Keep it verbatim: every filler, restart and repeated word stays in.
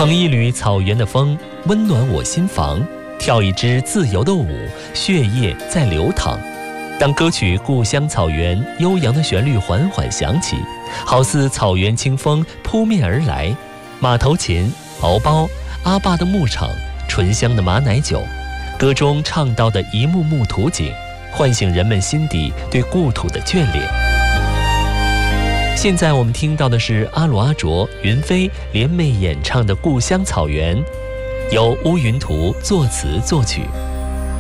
捧一缕草原的风，温暖我心房；跳一支自由的舞，血液在流淌。当歌曲《故乡草原》悠扬的旋律缓缓响起，好似草原清风扑面而来。马头琴、敖包、阿坝的牧场、醇香的马奶酒，歌中唱到的一幕幕图景，唤醒人们心底对故土的眷恋。现在我们听到的是阿鲁阿卓、云飞联袂演唱的《故乡草原》，由乌云图作词作曲。